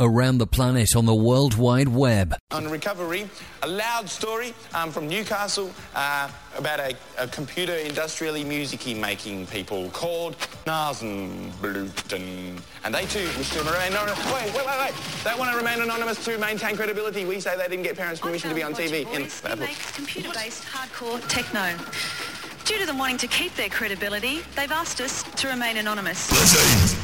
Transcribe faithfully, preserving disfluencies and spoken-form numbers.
around the planet on the World Wide Web. On Recovery, a loud story um, from Newcastle uh, about a, a computer industrially music-y making people called Nasenbluten. And they too wish to remain anonymous. Wait, wait, wait, wait. They want to remain anonymous to maintain credibility. We say they didn't get parents' permission to be on T V. In They make computer-based hardcore techno. Due to them wanting to keep their credibility, they've asked us to remain anonymous.